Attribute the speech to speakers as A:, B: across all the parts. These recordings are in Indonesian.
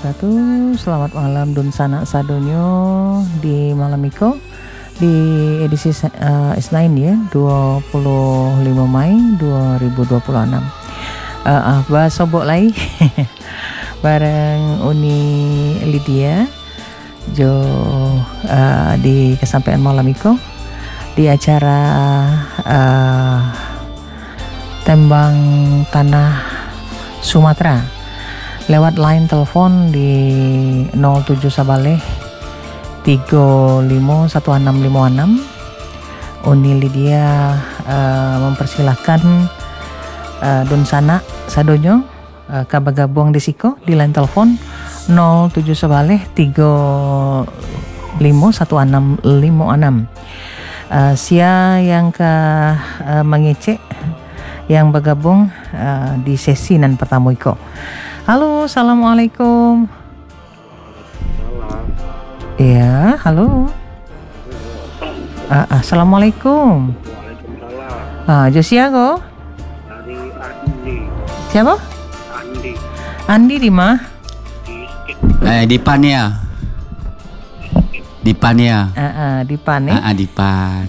A: wabarakatuh. Selamat malam Dun Sana Sadonyo di malam Miko di edisi Isnin ya 25 Mei 2026. Bahasa sobok lagi bareng Uni Lydia Jo di kesampaian malam Miko di acara Tembang Tanah Sumatera lewat line telepon di 07 Sabaleh 351656. Uni Lydia mempersilahkan Don Sana Sadonyo kabagabung desiko di line telepon 07 Sabaleh 351656. Sia yang mengecek yang bergabung di sesi nan pertama iko. Halo, assalamualaikum. Iya, halo. Assalamualaikum.
B: Waalaikumsalam.
A: Josia kok?
B: Dari Andi.
A: Siapa?
B: Andi.
A: Andi di mana?
B: Di
C: Di Pania. Di Pania.
A: Di Pan ya.
C: Di Pan.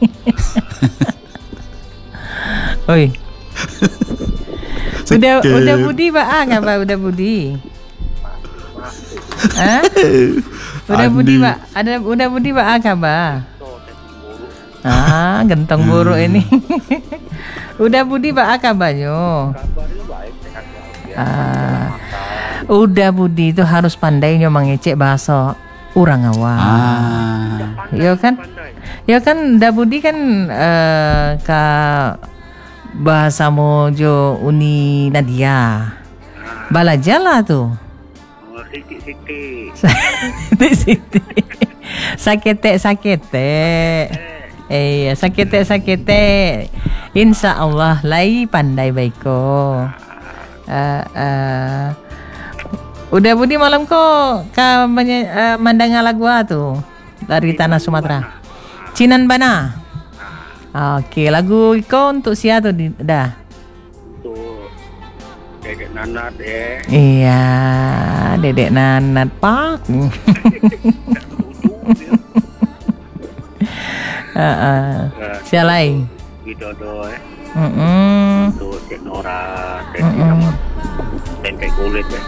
A: Oi. Udah Budi Pak, nggak Pak? Udah Budi. Udah Budi Pak. Udah Budi Pak kabar. Gentong buruk ini. Udah Budi Pak kabarnya.
B: Kabarnya baik, sehat walafiat.
A: Udah Budi itu harus pandai mengecek bahasa orang awam. Yo kan? Ya kan Da Budi kan ka bahasa mojo Uni Nadia. Balajala tuh.
B: Siti.
A: Siti. Sakete. Sakete. Insya Allah lai pandai baiko. Udah Budi malam kok mandang lagu tuh dari tanah Sumatera. Cinan Bana. Oke, lagu iko untuk siapa tuh dah?
B: Untuk Dedek Nanat ya.
A: Iya, Dedek Nanat Pak. Sialai.
B: Widodo ya.
A: Untuk
B: Cik Nora, sama Tempe Kulit ya.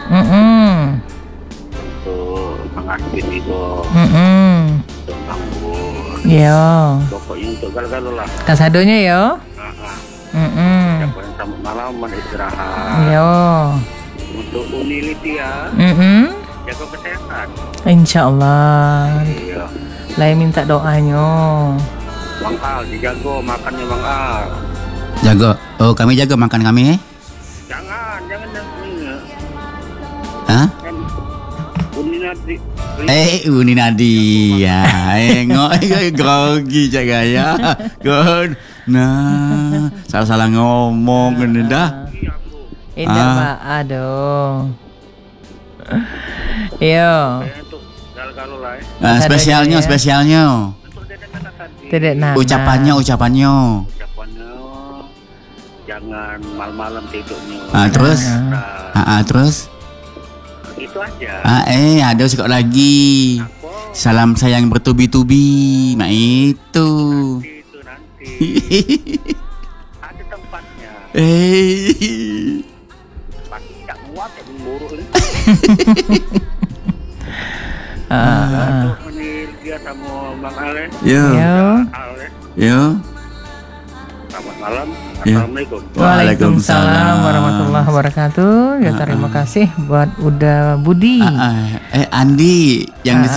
B: Untuk Mang Asbin itu. Untuk Mang Bu.
A: Yo.
B: Pokoknya untuk gal-gal lah.
A: Kasadonya yo.
B: Yang paling selamat malam istirahat.
A: Yo.
B: Untuk Uni Lydia, jaga kesehatan.
A: Insya Allah.
B: Iya.
A: Lai minta doanya.
B: Mang Al dijago makannya Mang Al.
C: Jaga. Oh, kami jaga makan kami.
B: Jangan ini.
C: Hah?
B: Kan Uni Nadi.
C: Uni Nadia. Grogi jaga ya. Good. Nah, salah ngomong kan dah.
A: Indah Pak, aduh. Yo.
B: Untuk gal-gal lah ya.
C: Spesialnya.
B: Untuk Dedek Nanat tadi.
A: Dedek Nana.
C: Ucapannya.
B: Ucapannya jangan malam-malam tidurnya.
C: Terus?
B: Nah,
C: Terus?
B: itu aja.
C: Ada sekali lagi.
B: Apa?
C: Salam sayang bertubi-tubi. Nah itu.
B: Nanti. Ada tempatnya. Pasti tak muat ya buruk ini. Untuk menir dia sama Bang Ale.
C: Yo.
B: Ale.
C: Yo.
B: Selamat malam.
C: Ya.
B: Assalamualaikum.
A: Waalaikumsalam warahmatullahi wabarakatuh. Ya terima kasih buat udah Budi.
C: Andi yang di